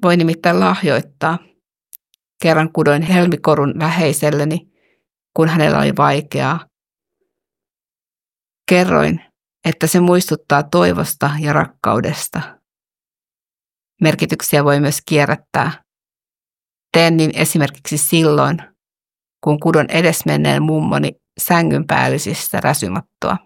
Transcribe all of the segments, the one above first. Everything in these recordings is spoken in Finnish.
Voi nimittäin lahjoittaa. Kerran kudoin helmikorun läheiselleni, kun hänellä oli vaikeaa. Kerroin, että se muistuttaa toivosta ja rakkaudesta. Merkityksiä voi myös kierrättää. Teen niin esimerkiksi silloin, kun kudon edesmenneen mummoni sängyn päällisistä räsymattoa.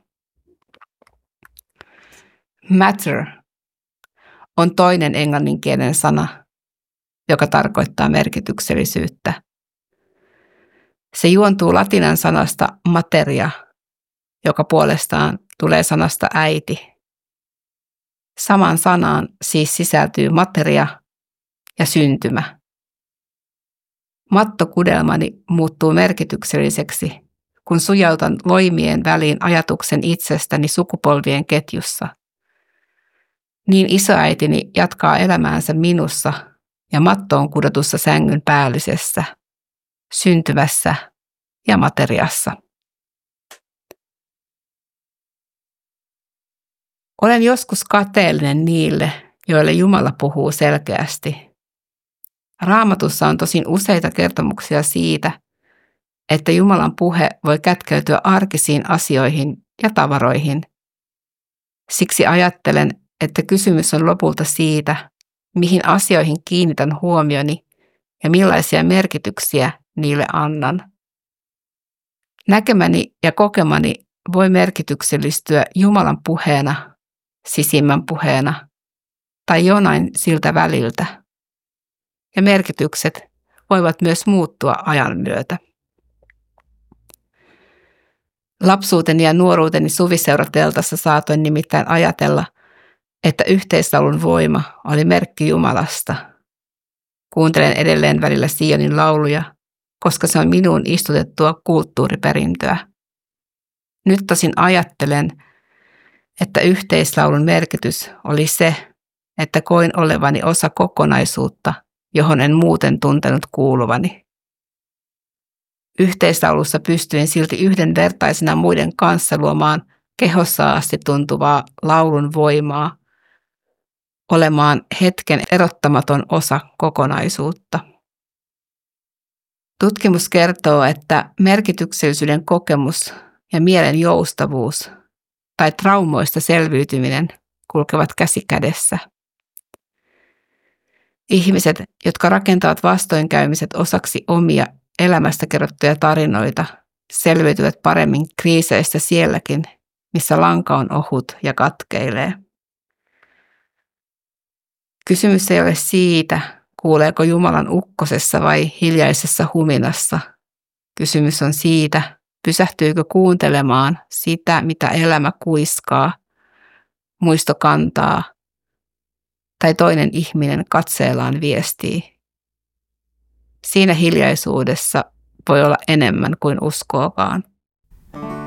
Matter on toinen englanninkielinen sana, joka tarkoittaa merkityksellisyyttä. Se juontuu latinan sanasta materia, joka puolestaan tulee sanasta äiti. Samaan sanaan siis sisältyy materia ja syntymä. Mattokudelmani muuttuu merkitykselliseksi, kun sujautan loimien väliin ajatuksen itsestäni sukupolvien ketjussa. Niin isoäitini jatkaa elämäänsä minussa ja mattoon kudotussa sängyn päällisessä, syntyvässä ja materiassa. Olen joskus kateellinen niille, joille Jumala puhuu selkeästi. Raamatussa on tosin useita kertomuksia siitä, että Jumalan puhe voi kätkeytyä arkisiin asioihin ja tavaroihin. Siksi ajattelen, että kysymys on lopulta siitä, mihin asioihin kiinnitän huomioni ja millaisia merkityksiä niille annan. Näkemäni ja kokemani voi merkityksellistyä Jumalan puheena, sisimmän puheena tai jonain siltä väliltä. Ja merkitykset voivat myös muuttua ajan myötä. Lapsuuteni ja nuoruuteni suviseurateltassa saatoin nimittäin ajatella, että yhteislaulun voima oli merkki Jumalasta. Kuuntelen edelleen välillä Sionin lauluja, koska se on minuun istutettua kulttuuriperintöä. Nyt tosin ajattelen, että yhteislaulun merkitys oli se, että koin olevani osa kokonaisuutta, johon en muuten tuntenut kuuluvani. Yhteislaulussa pystyin silti yhdenvertaisena muiden kanssa luomaan kehossa asti tuntuvaa laulun voimaa, olemaan hetken erottamaton osa kokonaisuutta. Tutkimus kertoo, että merkityksellisyyden kokemus ja mielen joustavuus tai traumoista selviytyminen kulkevat käsi kädessä. Ihmiset, jotka rakentavat vastoinkäymiset osaksi omia elämästä kerrottuja tarinoita, selviytyvät paremmin kriiseistä sielläkin, missä lanka on ohut ja katkeilee. Kysymys ei ole siitä, kuuleeko Jumalan ukkosessa vai hiljaisessa huminassa. Kysymys on siitä, pysähtyykö kuuntelemaan sitä, mitä elämä kuiskaa, muisto kantaa tai toinen ihminen katseellaan viestii. Siinä hiljaisuudessa voi olla enemmän kuin uskookaan.